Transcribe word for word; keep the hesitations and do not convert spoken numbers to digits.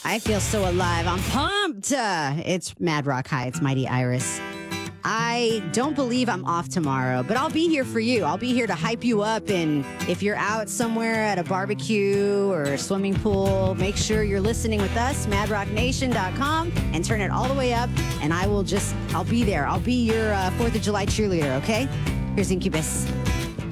I feel so alive. I'm pumped. Uh, it's Mad Rock High. It's Mighty Iris. I don't believe I'm off tomorrow, but I'll be here for you. I'll be here to hype you up. And if you're out somewhere at a barbecue or a swimming pool, make sure you're listening with us, mad rock nation dot com, and turn it all the way up. And I will just, I'll be there. I'll be your uh, fourth of July cheerleader, okay? Here's Incubus.